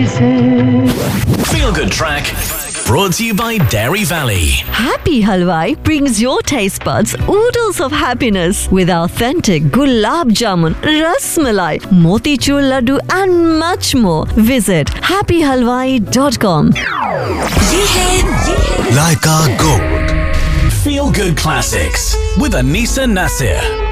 Feel Good Track brought to you by Dairy Valley. Happy Halwai brings your taste buds oodles of happiness with authentic gulab jamun, ras malai, motichur laddu and much more. Visit happyhalwai.com. ये है Laika Gold. Feel Good Classics with Anisa Nasir.